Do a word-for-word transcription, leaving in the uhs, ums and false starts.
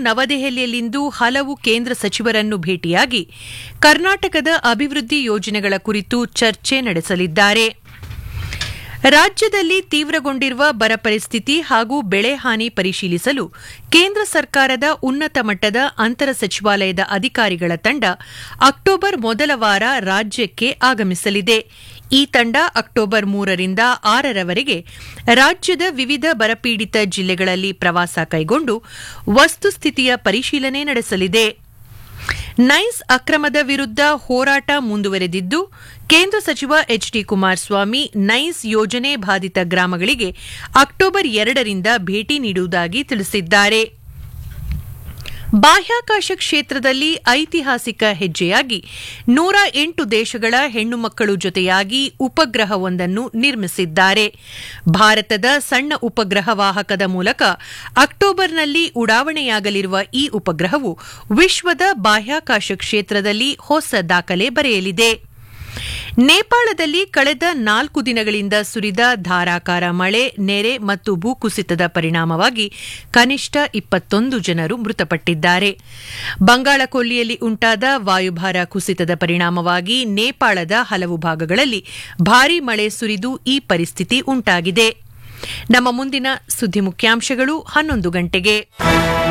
ನವದೆಹಲಿಯಲ್ಲಿಂದು ಹಲವು ಕೇಂದ್ರ ಸಚಿವರನ್ನು ಭೇಟಿಯಾಗಿ ಕರ್ನಾಟಕದ ಅಭಿವೃದ್ಧಿ ಯೋಜನೆಗಳ ಕುರಿತು ಚರ್ಚೆ ನಡೆಸಲಿದ್ದಾರೆ. ರಾಜ್ಯದಲ್ಲಿ ತೀವ್ರಗೊಂಡಿರುವ ಬರ ಪರಿಸ್ಥಿತಿ ಹಾಗೂ ಬೆಳೆ ಹಾನಿ ಪರಿಶೀಲಿಸಲು ಕೇಂದ್ರ ಸರ್ಕಾರದ ಉನ್ನತ ಮಟ್ಟದ ಅಂತರ ಸಚಿವಾಲಯದ ಅಧಿಕಾರಿಗಳ ತಂಡ ಅಕ್ಟೋಬರ್ ಮೊದಲ ವಾರ ರಾಜ್ಯಕ್ಕೆ ಆಗಮಿಸಲಿದೆ. ಈ ತಂಡ ಅಕ್ಟೋಬರ್ ಮೂರರಿಂದ ಆರರವರೆಗೆ ರಾಜ್ಯದ ವಿವಿಧ ಬರಪೀಡಿತ ಜಿಲ್ಲೆಗಳಲ್ಲಿ ಪ್ರವಾಸ ಕೈಗೊಂಡು ವಸ್ತುಸ್ಥಿತಿಯ ಪರಿಶೀಲನೆ ನಡೆಸಲಿದೆ. ನೈಸ್ ಅಕ್ರಮದ ವಿರುದ್ಧ ಹೋರಾಟ ಮುಂದುವರೆದಿದ್ದು, ಕೇಂದ್ರ ಸಚಿವ ಎಚ್ ಡಿ ಕುಮಾರಸ್ವಾಮಿ ನೈಸ್ ಯೋಜನೆ ಬಾಧಿತ ಗ್ರಾಮಗಳಿಗೆ ಅಕ್ಟೋಬರ್ ಎರಡರಿಂದ ಭೇಟಿ ನೀಡುವುದಾಗಿ ತಿಳಿಸಿದ್ದಾರೆ. ಬಾಹ್ಯಾಕಾಶ ಕ್ಷೇತ್ರದಲ್ಲಿ ಐತಿಹಾಸಿಕ ಹೆಜ್ಜೆಯಾಗಿ ನೂರ ಎಂಟು ದೇಶಗಳ ಹೆಣ್ಣು ಮಕ್ಕಳು ಜೊತೆಯಾಗಿ ಉಪಗ್ರಹವೊಂದನ್ನು ನಿರ್ಮಿಸಿದ್ದಾರೆ. ಭಾರತದ ಸಣ್ಣ ಉಪಗ್ರಹ ವಾಹಕದ ಮೂಲಕ ಅಕ್ಟೋಬರ್ನಲ್ಲಿ ಉಡಾವಣೆಯಾಗಲಿರುವ ಈ ಉಪಗ್ರಹವು ವಿಶ್ವದ ಬಾಹ್ಯಾಕಾಶ ಕ್ಷೇತ್ರದಲ್ಲಿ ಹೊಸ ದಾಖಲೆ ಬರೆಯಲಿದೆ. ನೇಪಾಳದಲ್ಲಿ ಕಳೆದ ನಾಲ್ಕು ದಿನಗಳಿಂದ ಸುರಿದ ಧಾರಾಕಾರ ಮಳೆ, ನೆರೆ ಮತ್ತು ಭೂಕುಸಿತದ ಪರಿಣಾಮವಾಗಿ ಕನಿಷ್ಠ ಇಪ್ಪತ್ತೊಂದು ಜನರು ಮೃತಪಟ್ಟಿದ್ದಾರೆ. ಬಂಗಾಳಕೊಲ್ಲಿಯಲ್ಲಿ ಉಂಟಾದ ವಾಯುಭಾರ ಕುಸಿತದ ಪರಿಣಾಮವಾಗಿ ನೇಪಾಳದ ಹಲವು ಭಾಗಗಳಲ್ಲಿ ಭಾರೀ ಮಳೆ ಸುರಿದು ಈ ಪರಿಸ್ಥಿತಿ ಉಂಟಾಗಿದೆ. ನಮ್ಮ ಮುಂದಿನ ಸುದ್ದಿ ಮುಖ್ಯಾಂಶಗಳು ಹನ್ನೊಂದು ಗಂಟೆಗೆ.